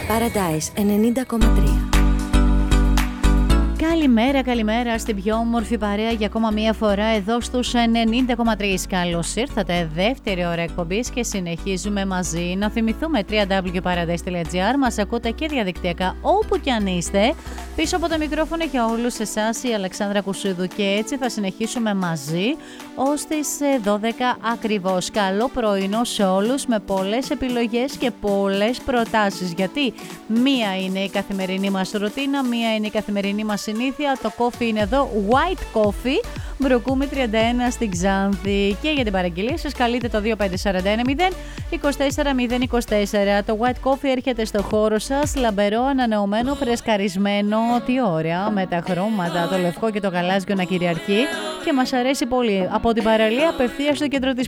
Paradise 90,3. Καλημέρα στην πιο όμορφη παρέα για ακόμα μία φορά εδώ στους 90,3. Καλώς ήρθατε, δεύτερη ώρα εκπομπής και συνεχίζουμε μαζί. Να θυμηθούμε www.paradise.gr. Μας ακούτε και διαδικτυακά όπου κι αν είστε. Πίσω από το μικρόφωνο για όλους εσάς η Αλεξάνδρα Κουσούδου και έτσι θα συνεχίσουμε μαζί ως τις 12 ακριβώς. Καλό πρωινό σε όλους με πολλές επιλογές και πολλές προτάσεις, γιατί μία είναι η καθημερινή μας ρουτίνα, μία είναι η καθημερινή μας συνήθεια. Το coffee είναι εδώ, white coffee, Μπρουκούμη 31 στην Ξάνθη. Και για την παραγγελία σας καλείτε το 25410 24024. Το white coffee έρχεται στο χώρο σας, λαμπερό, ανανεωμένο, φρεσκαρισμένο. Τι ωραία, με τα χρώματα, το λευκό και το γαλάζιο να κυριαρχεί και μας αρέσει πολύ. Από την παραλία απευθείας στο κέντρο της